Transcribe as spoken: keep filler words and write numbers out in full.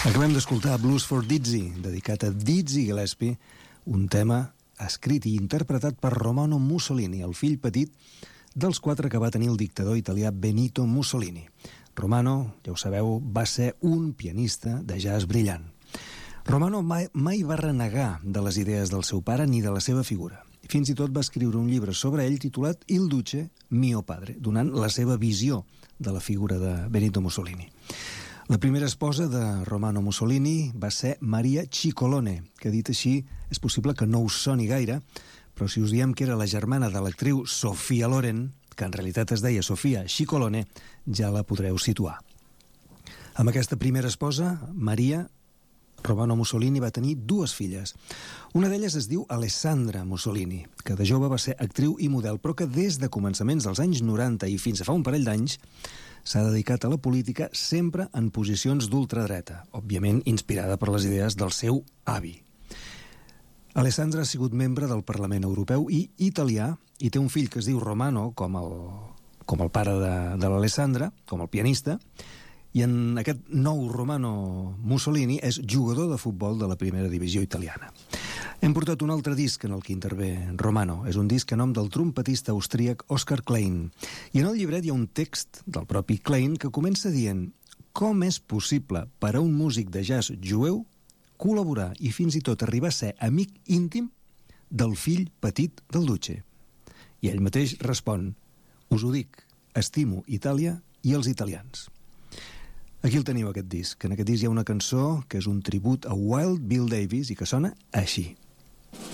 Acabem d'escoltar Blues for Dizzy, dedicat a Dizzy Gillespie, un tema escrit i interpretat per Romano Mussolini, el fill petit dels quatre que va tenir el dictador italià Benito Mussolini. Romano, ja ho sabeu, va ser un pianista de jazz brillant. Romano mai, mai va renegar de les idees del seu pare ni de la seva figura. Fins i tot va escriure un llibre sobre ell titulat Il Duce, mio padre, donant la seva visió de la figura de Benito Mussolini. La primera esposa de Romano Mussolini va ser Maria Ciccolone, que dit així és possible que no us soni gaire, però si us diem que era la germana de l'actriu Sofia Loren, que en realitat es deia Sofia Ciccolone, ja la podreu situar. Amb aquesta primera esposa, Maria, Romano Mussolini va tenir dues filles. Una d'elles es diu Alessandra Mussolini, que de jove va ser actriu i model, però que des de començaments dels anys noranta i fins a fa un parell d'anys s'ha dedicat a la política sempre en posicions d'ultradreta, òbviament inspirada per les idees del seu avi. Alessandra ha sigut membre del Parlament Europeu i italià i té un fill que es diu Romano, com el, com el pare de, de l'Alessandra, com el pianista, i en aquest nou Romano Mussolini és jugador de futbol de la primera divisió italiana. Hem portat un altre disc en el que intervé Romano. És un disc a nom del trompetista austríac Oskar Klein. I en el llibret hi ha un text del propi Klein que comença dient: com és possible per a un músic de jazz jueu col·laborar i fins i tot arribar a ser amic íntim del fill petit del Duce? I ell mateix respon: us ho dic, estimo Itàlia i els italians. Aquí el teniu, aquest disc. En aquest disc hi ha una cançó que és un tribut a Wild Bill Davis i que sona així.